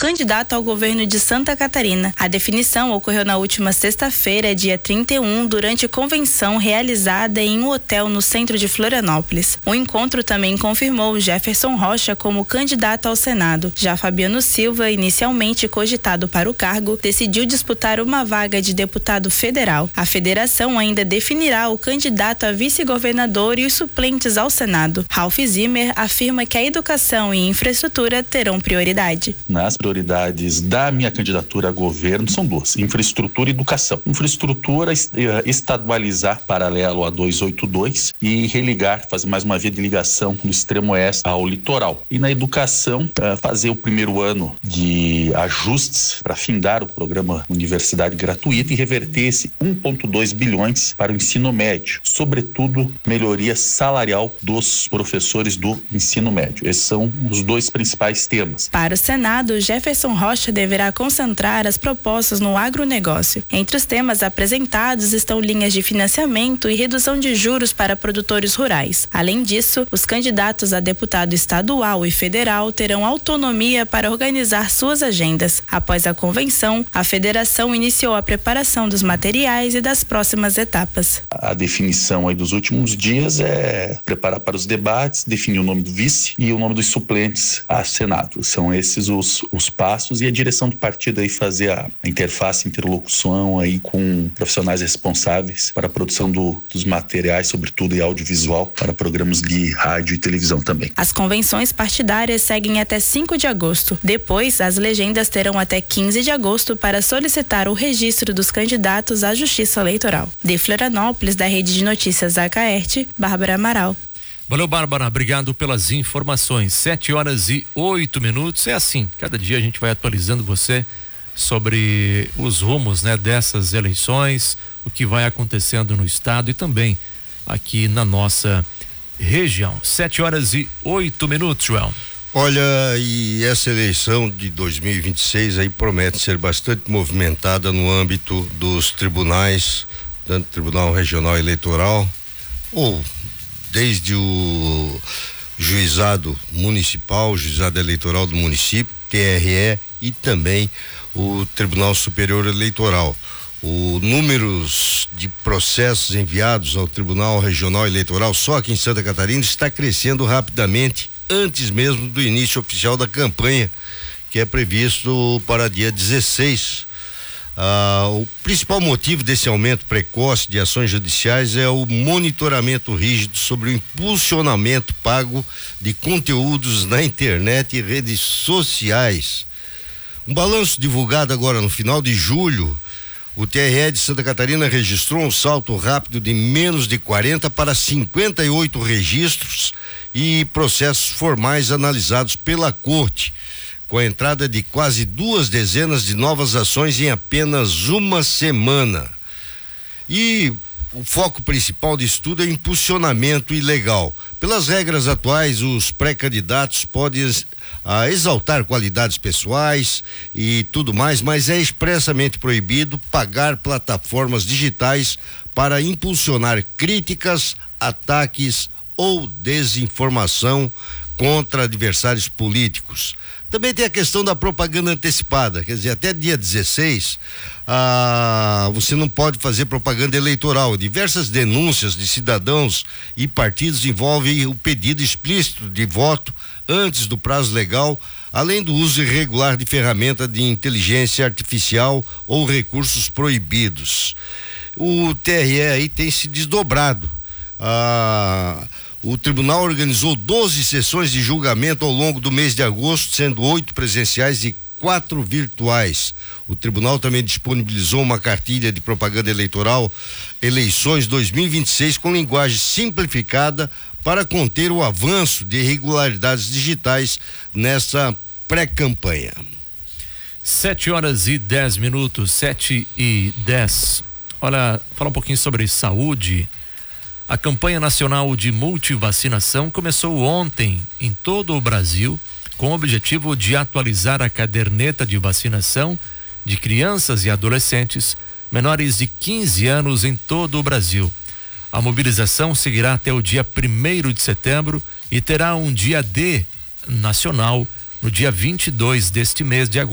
candidato ao governo de Santa Catarina. A definição ocorreu na última sexta-feira, dia 31, durante convenção realizada em um hotel no centro de Florianópolis. O encontro também confirmou Jefferson Rocha como candidato ao Senado. Já Fabiano Silva, inicialmente cogitado para o cargo, decidiu disputar uma vaga de deputado federal. A federação ainda definirá o candidato a vice-governador e os suplentes ao Senado. Ralph Zimmer afirma que a educação e infraestrutura terão prioridade. As prioridades da minha candidatura a governo são duas: infraestrutura e educação. Infraestrutura, estadualizar paralelo a 282 e religar, fazer mais uma via de ligação do extremo oeste ao litoral. E na educação, fazer o primeiro ano de ajustes para findar o programa Universidade Gratuita e reverter esse 1,2 bilhões para o ensino médio. Sobretudo, melhoria salarial dos professores do ensino médio. Esses são os dois principais temas. Para o Senado, Jefferson Rocha deverá concentrar as propostas no agronegócio. Entre os temas apresentados estão linhas de financiamento e redução de juros para produtores rurais. Além disso, os candidatos a deputado estadual e federal terão autonomia para organizar suas agendas. Após a convenção, a federação iniciou a preparação dos materiais e das próximas etapas. A definição aí dos últimos dias é preparar para os debates, definir o nome do vice e o nome dos suplentes a Senado. São esses os passos, e a direção do partido aí fazer a interface, interlocução aí com profissionais responsáveis para a produção dos materiais, sobretudo em audiovisual, para programas de rádio e televisão também. As convenções partidárias seguem até 5 de agosto. Depois, as legendas terão até 15 de agosto para solicitar o registro dos candidatos à Justiça Eleitoral. De Florianópolis, da Rede de Notícias Acaerte, Bárbara Amaral. Valeu, Bárbara, obrigado pelas informações. 7h08. É assim, cada dia a gente vai atualizando você sobre os rumos, né, dessas eleições, o que vai acontecendo no estado e também aqui na nossa região. 7h08, João. Olha, e essa eleição de 2026 aí promete ser bastante movimentada no âmbito dos tribunais, tanto Tribunal Regional Eleitoral, ou desde o Juizado Municipal, Juizado Eleitoral do município, TRE, e também o Tribunal Superior Eleitoral. O números de processos enviados ao Tribunal Regional Eleitoral só aqui em Santa Catarina está crescendo rapidamente, antes mesmo do início oficial da campanha, que é previsto para dia 16. O principal motivo desse aumento precoce de ações judiciais é o monitoramento rígido sobre o impulsionamento pago de conteúdos na internet e redes sociais. Um balanço divulgado agora no final de julho, o TRE de Santa Catarina registrou um salto rápido de menos de 40 para 58 registros e processos formais analisados pela Corte, com a entrada de quase 2 dezenas de novas ações em apenas uma semana. E o foco principal de estudo é impulsionamento ilegal. Pelas regras atuais, os pré-candidatos podem exaltar qualidades pessoais e tudo mais, mas é expressamente proibido pagar plataformas digitais para impulsionar críticas, ataques ou desinformação contra adversários políticos. Também tem a questão da propaganda antecipada, quer dizer, até dia 16, você não pode fazer propaganda eleitoral. Diversas denúncias de cidadãos e partidos envolvem o pedido explícito de voto antes do prazo legal, além do uso irregular de ferramenta de inteligência artificial ou recursos proibidos. O TRE aí tem se desdobrado. O tribunal organizou 12 sessões de julgamento ao longo do mês de agosto, sendo 8 presenciais e 4 virtuais. O tribunal também disponibilizou uma cartilha de propaganda eleitoral, Eleições 2026, com linguagem simplificada para conter o avanço de irregularidades digitais nessa pré-campanha. 7h10, 7h10. Olha, falar um pouquinho sobre saúde. A campanha nacional de multivacinação começou ontem em todo o Brasil, com o objetivo de atualizar a caderneta de vacinação de crianças e adolescentes menores de 15 anos em todo o Brasil. A mobilização seguirá até o dia 1º de setembro e terá um dia D nacional no dia 22 deste mês de agosto.